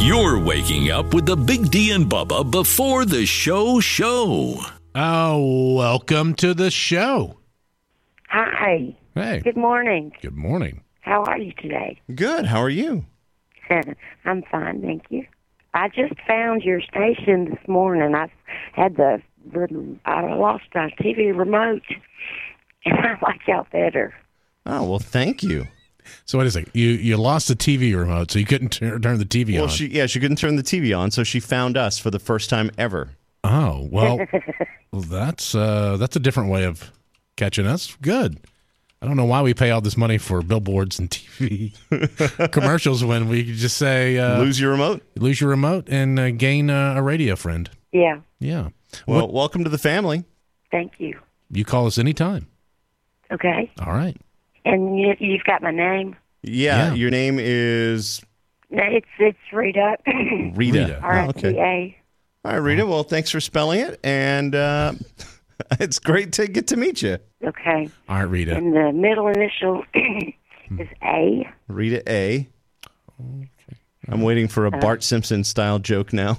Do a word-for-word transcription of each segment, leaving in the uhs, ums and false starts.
You're waking up with the Big D and Bubba before the show show. Oh, welcome to the show. Hi. Hey. Good morning. Good morning. How are you today? Good. How are you? I'm fine, thank you. I just found your station this morning. I had the, I lost my T V remote, and I like y'all better. Oh, well, thank you. So wait a second. You you lost the T V remote, so you couldn't turn, turn the T V Well, on. she yeah, she couldn't turn the T V on, so she found us for the first time ever. Oh, well, well that's uh, that's a different way of catching us. Good. I don't know why we pay all this money for billboards and T V commercials when we could just say uh, Lose your remote. lose your remote and uh, gain uh, a radio friend. Yeah, Yeah. Well, What- welcome to the family. thank you. you call us anytime. Okay. All right. And you, you've got my name? Yeah, Yeah. your name is No, It's, it's Rita. Rita. Rita. Oh, R I T okay. A. All right, Rita. Well, thanks for spelling it, and uh, it's great to get to meet you. Okay. All right, Rita. And the middle initial is A. Rita A. I'm waiting for a Bart Simpson style joke now.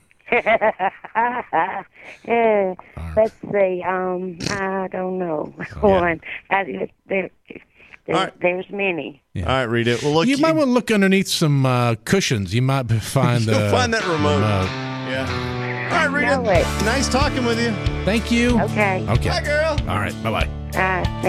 Uh, let's see. Um, I don't know. One. I, there, there, All right. There's many. Yeah. All right, Rita. Well, look, You might want to look underneath some uh, cushions. You might find You'll uh, find that remote. remote. Yeah. All right, Rita. know it. Nice talking with you. Thank you. Okay. Okay. Bye, girl. All right. Bye-bye. Uh,